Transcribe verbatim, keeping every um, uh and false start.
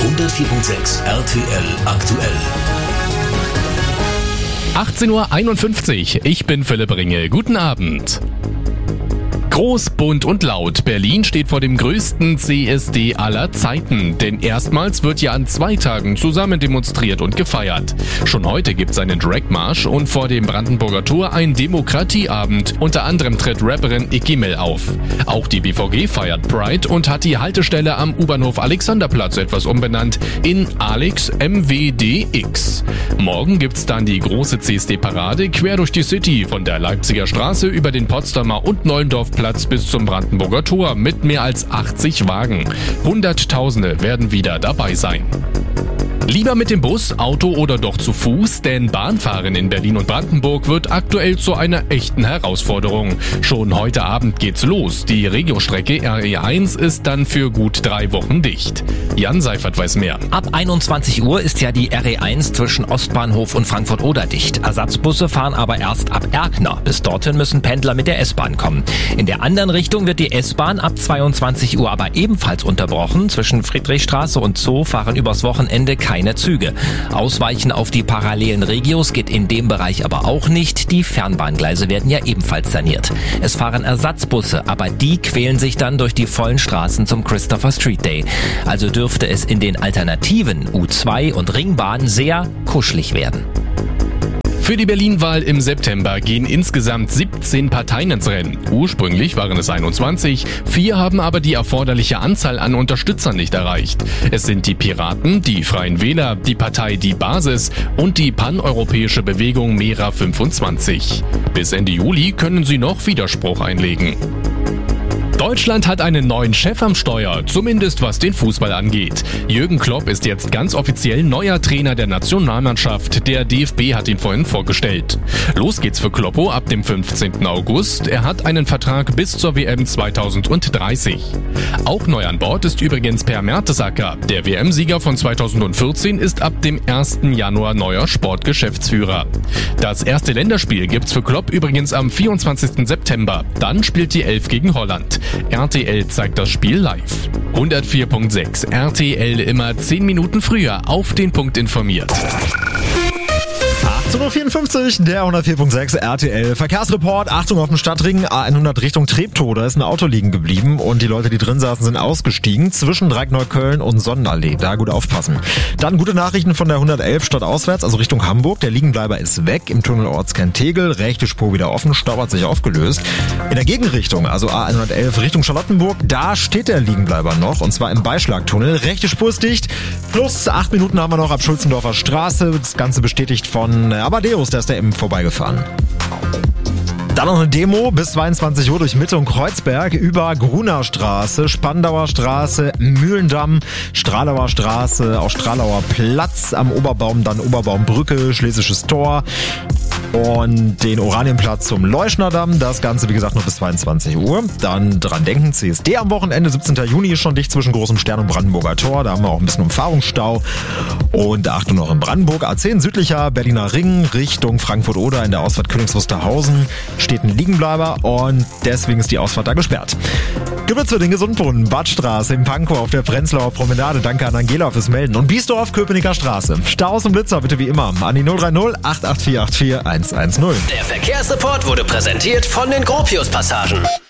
hundertvier Komma sechs R T L aktuell. achtzehn Uhr einundfünfzig, ich bin Philipp Ringe. Guten Abend. Groß, bunt und laut. Berlin steht vor dem größten C S D aller Zeiten. Denn erstmals wird ja an zwei Tagen zusammen demonstriert und gefeiert. Schon heute gibt's einen Dragmarsch und vor dem Brandenburger Tor ein Demokratieabend. Unter anderem tritt Rapperin Icky Mell auf. Auch die B V G feiert Pride und hat die Haltestelle am U-Bahnhof Alexanderplatz etwas umbenannt in Alex M W D X. Morgen gibt's dann die große C S D-Parade quer durch die City von der Leipziger Straße über den Potsdamer und Nollendorfplatz bis zum Brandenburger Tor mit mehr als achtzig Wagen. Hunderttausende werden wieder dabei sein. Lieber mit dem Bus, Auto oder doch zu Fuß, denn Bahnfahren in Berlin und Brandenburg wird aktuell zu einer echten Herausforderung. Schon heute Abend geht's los. Die Regiostrecke R E eins ist dann für gut drei Wochen dicht. Jan Seifert weiß mehr. Ab einundzwanzig Uhr ist ja die R E eins zwischen Ostbahnhof und Frankfurt-Oder dicht. Ersatzbusse fahren aber erst ab Erkner. Bis dorthin müssen Pendler mit der S-Bahn kommen. In der anderen Richtung wird die S-Bahn ab zweiundzwanzig Uhr aber ebenfalls unterbrochen. Zwischen Friedrichstraße und Zoo fahren übers Wochenende keine Züge. Ausweichen auf die parallelen Regios geht in dem Bereich aber auch nicht. Die Fernbahngleise werden ja ebenfalls saniert. Es fahren Ersatzbusse, aber die quälen sich dann durch die vollen Straßen zum Christopher Street Day. Also dürfte es in den Alternativen U zwei und Ringbahn sehr kuschelig werden. Für die Berlin-Wahl im September gehen insgesamt siebzehn Parteien ins Rennen. Ursprünglich waren es einundzwanzig, vier haben aber die erforderliche Anzahl an Unterstützern nicht erreicht. Es sind die Piraten, die Freien Wähler, die Partei Die Basis und die paneuropäische Bewegung Mera fünfundzwanzig. Bis Ende Juli können sie noch Widerspruch einlegen. Deutschland hat einen neuen Chef am Steuer, zumindest was den Fußball angeht. Jürgen Klopp ist jetzt ganz offiziell neuer Trainer der Nationalmannschaft. Der D F B hat ihn vorhin vorgestellt. Los geht's für Kloppo ab dem fünfzehnten August. Er hat einen Vertrag bis zur W M zweitausenddreißig. Auch neu an Bord ist übrigens Per Mertesacker. Der W M-Sieger von zweitausendvierzehn ist ab dem ersten Januar neuer Sportgeschäftsführer. Das erste Länderspiel gibt's für Klopp übrigens am vierundzwanzigsten September. Dann spielt die Elf gegen Holland. R T L zeigt das Spiel live. hundertvier Komma sechs R T L immer zehn Minuten früher auf den Punkt informiert. achtzehn Uhr vierundfünfzig, der hundertvier Komma sechs R T L Verkehrsreport. Achtung auf dem Stadtring A hundert Richtung Treptow. Da ist ein Auto liegen geblieben und die Leute, die drin saßen, sind ausgestiegen. Zwischen Dreieckneukölln und Sonnenallee. Da gut aufpassen. Dann gute Nachrichten von der hundertelf stadtauswärts, also Richtung Hamburg. Der Liegenbleiber ist weg. Im Tunnel Ortskern-Tegel. Rechte Spur wieder offen. Stau hat sich aufgelöst. In der Gegenrichtung, also A hundertelf Richtung Charlottenburg, da steht der Liegenbleiber noch. Und zwar im Beischlagtunnel. Rechte Spur ist dicht. Plus acht Minuten haben wir noch ab Schulzendorfer Straße. Das Ganze bestätigt von Amadeus, der ist da eben vorbeigefahren. Dann noch eine Demo bis zweiundzwanzig Uhr durch Mitte und Kreuzberg über Gruner Straße, Spandauer Straße, Mühlendamm, Stralauer Straße, auch Stralauer Platz, am Oberbaum dann Oberbaumbrücke, Schlesisches Tor und den Oranienplatz zum Leuschnerdamm. Das Ganze, wie gesagt, noch bis zweiundzwanzig Uhr. Dann dran denken, C S D am Wochenende, siebzehnten Juni ist schon dicht zwischen Großem Stern und Brandenburger Tor. Da haben wir auch ein bisschen Umfahrungsstau. Und Achtung noch in Brandenburg, A zehn südlicher Berliner Ring Richtung Frankfurt-Oder in der Ausfahrt Königs Wusterhausen steht ein Liegenbleiber und deswegen ist die Ausfahrt da gesperrt. Gewürz für den Gesundbrunnen, Badstraße im Pankow auf der Prenzlauer Promenade. Danke an Angela fürs Melden. Und Biesdorf, Köpenicker Straße. Staus und Blitzer bitte wie immer an die null drei null acht acht vier acht vier eins eins null. Der Verkehrsreport wurde präsentiert von den Gropius Passagen.